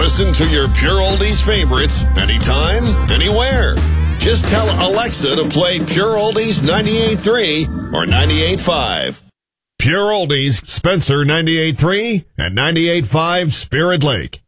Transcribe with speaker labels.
Speaker 1: Listen to your Pure Oldies favorites anytime, anywhere. Just tell Alexa to play Pure Oldies 98.3 or 98.5. Pure Oldies, Spencer 98.3 and 98.5 Spirit Lake.